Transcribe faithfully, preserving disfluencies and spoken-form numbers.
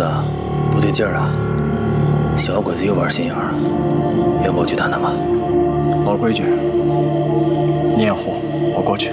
子，不对劲儿啊！小鬼子又玩心眼儿，要不我去谈谈吧？ 老规矩，你眼红，我过去。